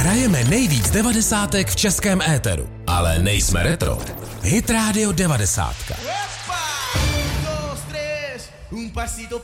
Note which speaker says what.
Speaker 1: Hrajeme nejvíc devadesátek v českém éteru, ale nejsme retro. Hit Radio 90.